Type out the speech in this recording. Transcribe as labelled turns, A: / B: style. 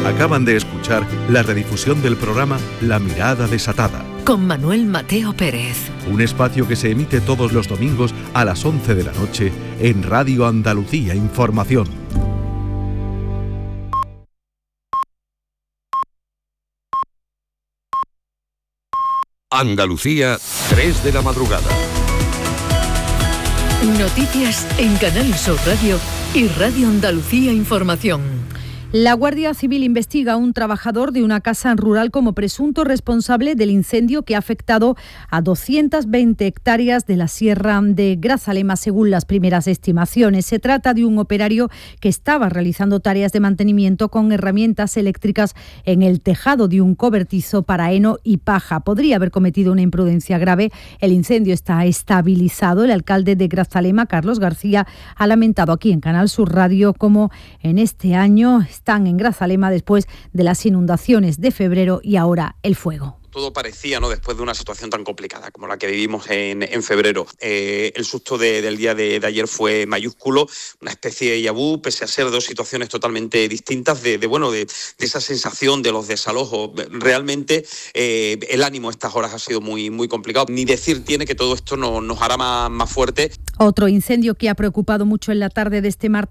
A: Acaban de escuchar la redifusión del programa La Mirada Desatada,
B: con Manuel Mateo Pérez.
A: Un espacio que se emite todos los domingos a las 11 de la noche en Radio Andalucía Información.
C: Andalucía, 3 de la madrugada.
B: Noticias en Canal Sur Radio y Radio Andalucía Información.
D: La Guardia Civil investiga a un trabajador de una casa rural como presunto responsable del incendio que ha afectado a 220 hectáreas de la sierra de Grazalema, según las primeras estimaciones. Se trata de un operario que estaba realizando tareas de mantenimiento con herramientas eléctricas en el tejado de un cobertizo para heno y paja. Podría haber cometido una imprudencia grave. El incendio está estabilizado. El alcalde de Grazalema, Carlos García, ha lamentado aquí en Canal Sur Radio cómo en este año están en Grazalema después de las inundaciones de febrero y ahora el fuego.
E: Todo parecía, ¿no?, después de una situación tan complicada como la que vivimos en febrero. El susto del día de ayer fue mayúsculo, una especie de déjà vu, pese a ser dos situaciones totalmente distintas, de esa sensación de los desalojos. Realmente el ánimo a estas horas ha sido muy, muy complicado. Ni decir tiene que todo esto nos hará más fuerte.
D: Otro incendio que ha preocupado mucho en la tarde de este martes